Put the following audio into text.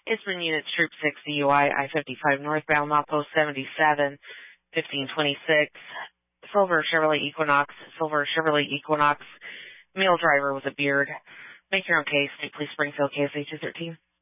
It's been Units Troop 6 DUI, I-55 northbound, mile post 77, 1526, Silver Chevrolet Equinox, male driver with a beard. Make your own case, Police Springfield, KSA 213.